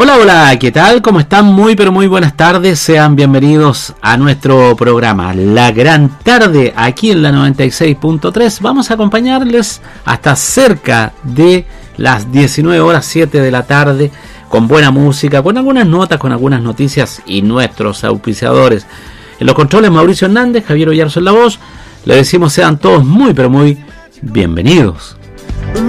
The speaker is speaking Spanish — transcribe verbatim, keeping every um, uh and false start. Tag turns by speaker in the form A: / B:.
A: Hola, hola, ¿qué tal? ¿Cómo están? Muy, pero muy buenas tardes. Sean bienvenidos a nuestro programa La Gran Tarde, aquí en la noventa y seis punto tres. Vamos a acompañarles hasta cerca de las diecinueve horas siete de la tarde, con buena música, con algunas notas, con algunas noticias y nuestros auspiciadores. En los controles, Mauricio Hernández, Javier Ollarzo en la voz. Le decimos sean todos muy, pero muy bienvenidos.